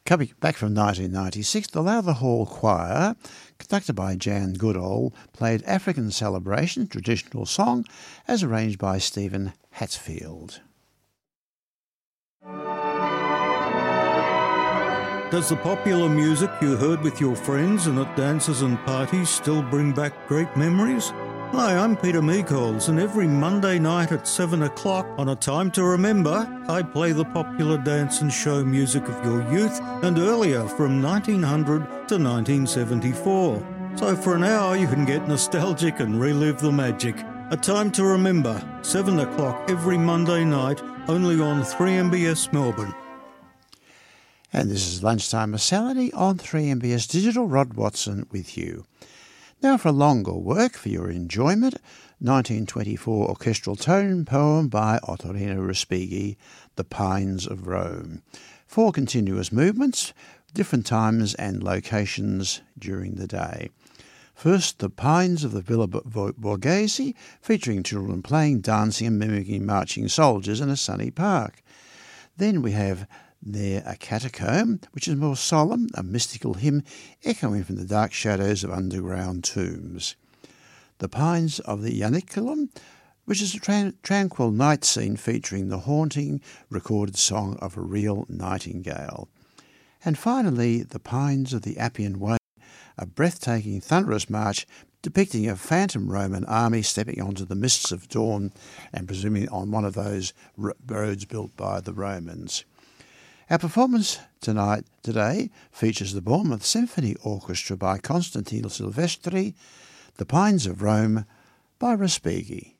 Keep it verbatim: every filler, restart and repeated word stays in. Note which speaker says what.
Speaker 1: Coming back from nineteen ninety-six, the Lowther Hall Choir, conducted by Jan Goodall, played African Celebration, traditional song, as arranged by Stephen Hatfield.
Speaker 2: Does the popular music you heard with your friends and at dances and parties still bring back great memories? Hi, I'm Peter Meekols, and every Monday night at seven o'clock on A Time to Remember, I play the popular dance and show music of your youth and earlier from nineteen hundred to nineteen seventy-four. So for an hour you can get nostalgic and relive the magic. A Time to Remember, seven o'clock every Monday night, only on three M B S Melbourne.
Speaker 1: And this is Lunchtime Miscellany on three M B S Digital. Rod Watson with you. Now for a longer work for your enjoyment, nineteen twenty-four orchestral tone poem by Ottorino Respighi, The Pines of Rome. Four continuous movements, different times and locations during the day. First, The Pines of the Villa Borghese, featuring children playing, dancing and mimicking marching soldiers in a sunny park. Then we have There a Catacomb, which is more solemn, a mystical hymn echoing from the dark shadows of underground tombs. The Pines of the Ianiculum, which is a tran- tranquil night scene featuring the haunting recorded song of a real nightingale. And finally, The Pines of the Appian Way, a breathtaking thunderous march depicting a phantom Roman army stepping onto the mists of dawn and presuming on one of those r- roads built by the Romans. Our performance tonight, today, features the Bournemouth Symphony Orchestra by Constantino Silvestri, The Pines of Rome by Respighi.